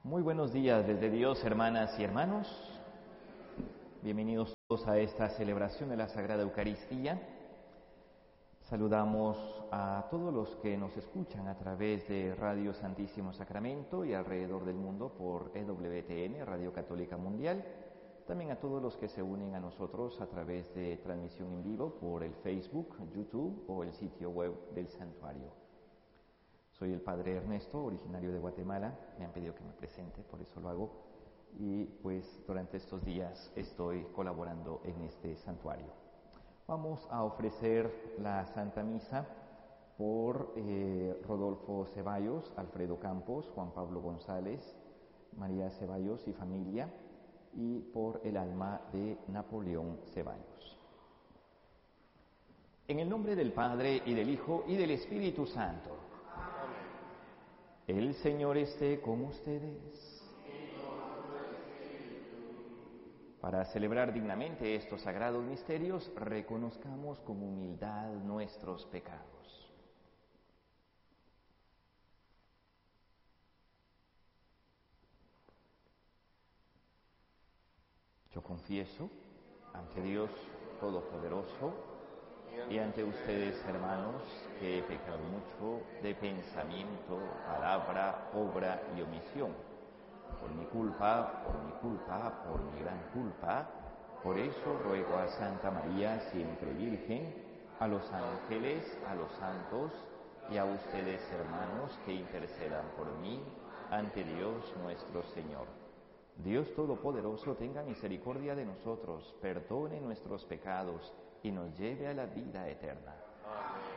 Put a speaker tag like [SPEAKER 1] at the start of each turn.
[SPEAKER 1] Muy buenos días desde Dios, hermanas y hermanos. Bienvenidos todos a esta celebración de la Sagrada Eucaristía. Saludamos a todos los que nos escuchan a través de Radio Santísimo Sacramento y alrededor del mundo por EWTN, Radio Católica Mundial. También a todos los que se unen a nosotros a través de transmisión en vivo por el Facebook, YouTube o el sitio web del santuario. Soy el Padre Ernesto, originario de Guatemala. Me han pedido que me presente, por eso lo hago. Y pues durante estos días estoy colaborando en este santuario. Vamos a ofrecer la Santa Misa por Rodolfo Ceballos, Alfredo Campos, Juan Pablo González, María Ceballos y familia, y por el alma de Napoleón Ceballos. En el nombre del Padre, y del Hijo, y del Espíritu Santo. El Señor esté con ustedes. Para celebrar dignamente estos sagrados misterios, reconozcamos con humildad nuestros pecados. Yo confieso ante Dios Todopoderoso y ante ustedes, hermanos, que he pecado mucho de pensamiento, palabra, obra y omisión. Por mi culpa, por mi gran culpa. Por eso ruego a Santa María, siempre Virgen, a los ángeles, a los santos y a ustedes, hermanos, que intercedan por mí ante Dios nuestro Señor. Dios Todopoderoso tenga misericordia de nosotros, perdone nuestros pecados y nos lleve a la vida eterna. Amén.